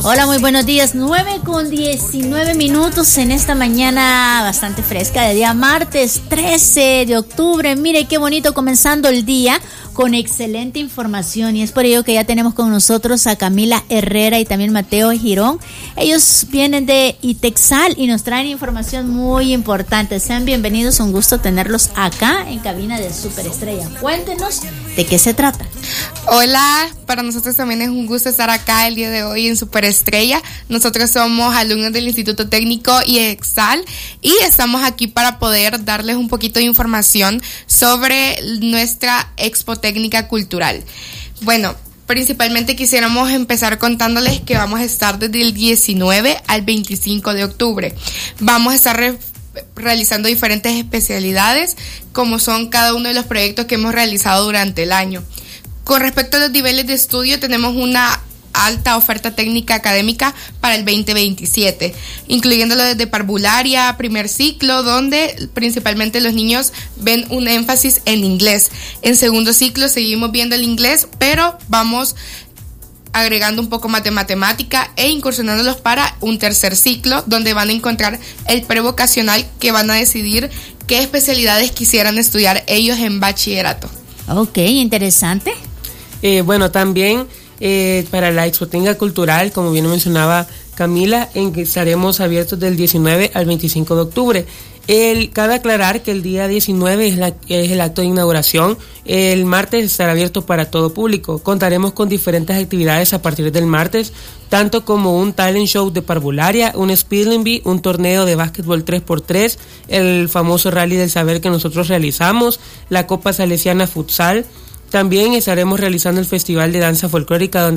Hola, muy buenos días. 9:19 en esta mañana bastante fresca de día martes 13 de octubre. Mire qué bonito comenzando el día con excelente información, y es por ello que ya tenemos con nosotros a Camila Herrera y también Mateo Girón. Ellos vienen de ITEXAL y nos traen información muy importante. Sean bienvenidos, un gusto tenerlos acá en cabina de Superestrella. Cuéntenos de qué se trata. Hola, para nosotros también es un gusto estar acá el día de hoy en Superestrella. Nosotros somos alumnos del Instituto Técnico ITEXAL y estamos aquí para poder darles un poquito de información sobre nuestra Expo Técnica Cultural. Bueno, principalmente quisiéramos empezar contándoles que vamos a estar desde el 19 al 25 de octubre. Vamos a estar realizando diferentes especialidades, como son cada uno de los proyectos que hemos realizado durante el año. Con respecto a los niveles de estudio, tenemos una alta oferta técnica académica para el 2027, incluyéndolo desde parvularia, primer ciclo, donde principalmente los niños ven un énfasis en inglés. En segundo ciclo seguimos viendo el inglés, pero vamos agregando un poco más de matemática e incursionándolos para un tercer ciclo, donde van a encontrar el prevocacional, que van a decidir qué especialidades quisieran estudiar ellos en bachillerato. Ok, interesante. Bueno, también para la Expo Técnica Cultural, como bien mencionaba Camila, en que estaremos abiertos del 19 al 25 de octubre. Cabe aclarar que el día 19 es el acto de inauguración. El martes estará abierto para todo público. Contaremos con diferentes actividades a partir del martes, tanto como un talent show de parvularia, un spelling bee, un torneo de básquetbol 3x3, el famoso rally del saber que nosotros realizamos, la Copa Salesiana Futsal. También estaremos realizando el Festival de Danza Folclórica, donde